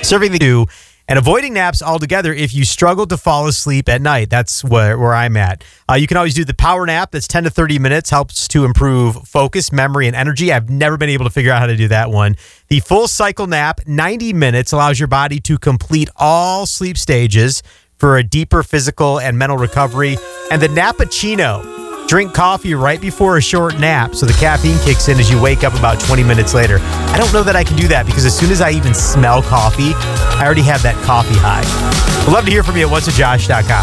Serving the two and avoiding naps altogether if you struggle to fall asleep at night. That's where I'm at. You can always do the power nap. That's 10 to 30 minutes. Helps to improve focus, memory, and energy. I've never been able to figure out how to do that one. The full cycle nap, 90 minutes, allows your body to complete all sleep stages for a deeper physical and mental recovery. And the Nappuccino. Drink coffee right before a short nap so the caffeine kicks in as you wake up about 20 minutes later. I don't know that I can do that because as soon as I even smell coffee, I already have that coffee high. We'd love to hear from you at whatsajosh.com.